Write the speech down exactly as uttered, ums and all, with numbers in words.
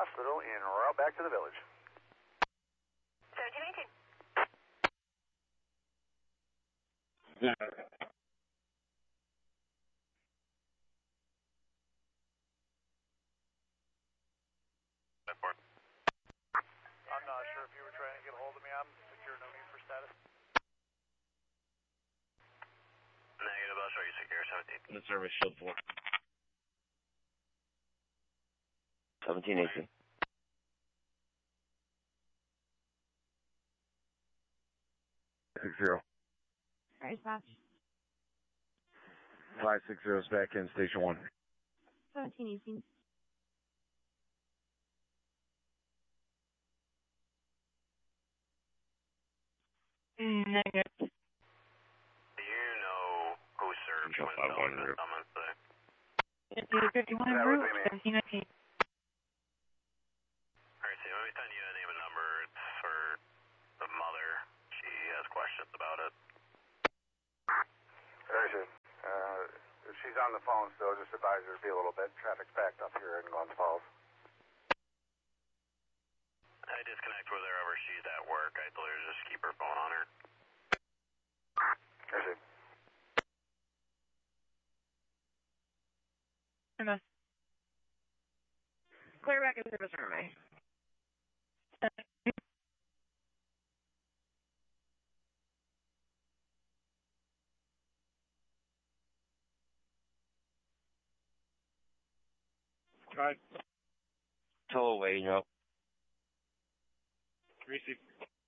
hospital and route back to the village. seventeen eighteen. Yeah. I'm not sure if you were trying to get a hold of me. I'm secure, no need for status. Negative, I'll show you secure, seventeen. In the service, shield four. seventeen eighteen. Six zero. Right, dispatch. Five six zero is back in station one. seventeen eighteen. Negative. Do you know who served when five one filling the summons today? fifty fifty-one en That route, would be me. seventeen nineteen. Alright, so let me send you a name and number. It's for the mother. She has questions about it. Very good. Uh, if she's on the phone still, just advise her to be a little bit. Traffic's backed up here in Glens Falls. I disconnect with her whenever she's at work. I told her to just keep her phone on her. Very good. Enough. Clear back in service for me. Alright. Tow away, you know. Receive.